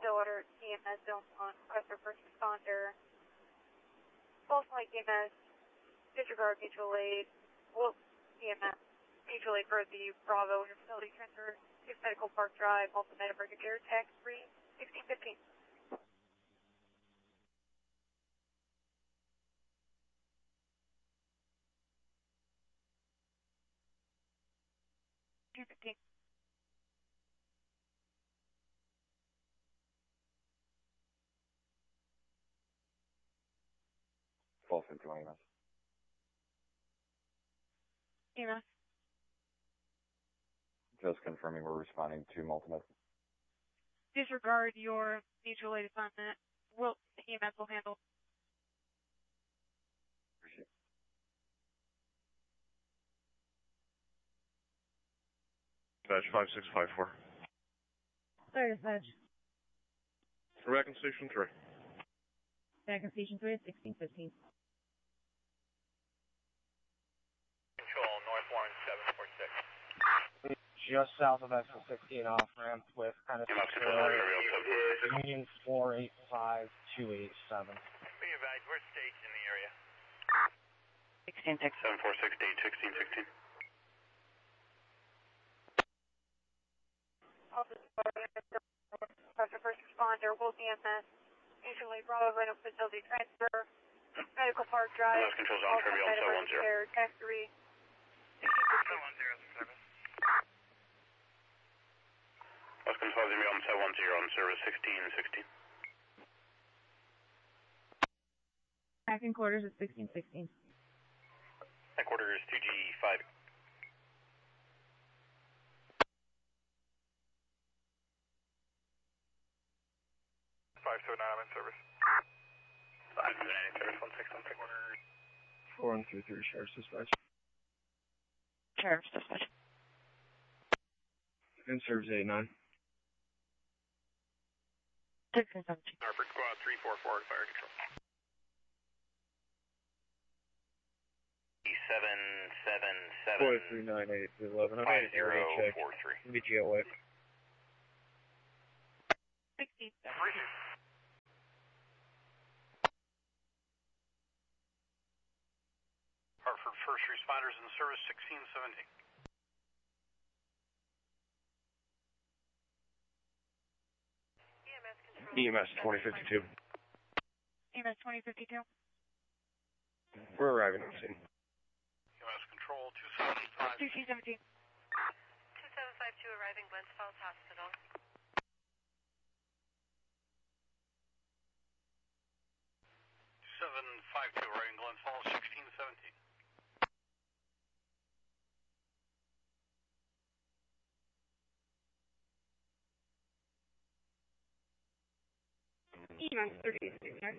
Stillwater, EMS zone on, request for first responder. False light EMS, disregard mutual aid, Wolf EMS, mutual aid for the Bravo facility transfer to Medical Park Drive, Alpha Meta Brigadier, tax 3, 1615. False into EMS. EMS. Just confirming we're responding to multiple. Disregard your mutual aid assignment. EMS will handle. Appreciate it. Dispatch 5654. Sorry, dispatch. We're back in Station 3. Back in Station 3 at 1615. Control, North Warren 746. Just south of exit 16 off ramp with kind of Union 485287. Be advised, we're staged in the area. 1616. 7468, 1616. Request for first responder, Wolf EMS, mutual aid Bravo rental facility transfer, Medical Park Drive, Lost controls on Kirby on 710. tax 3, 1615. 710 service. Lost controls on 710 on service 1616. Acting quarters at 1616. Headquarters 2G5. 529, I'm in service. 529 in service, 1616. 4133 Sheriff's Dispatch. Sheriff's Dispatch. In service 89. 1617. Harper Squad 344 fire control. 4398 777 11. I'm going to area check. 5043. Meet you at way. 1617. Hartford first responders in service 1617. EMS 2052. EMS 2052. We're arriving on scene. EMS control 275. 1617. 2752 arriving Glens Falls Hospital. 2752 arriving Glens Falls 1617. EMS 3869.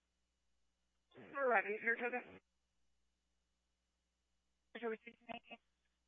We're arriving at Saratoga. Saratoga 1619.